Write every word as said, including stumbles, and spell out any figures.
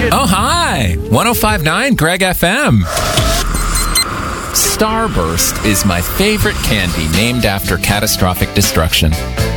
Oh, hi. one oh five point nine Greg F M. Starburst is my favorite candy named after catastrophic destruction.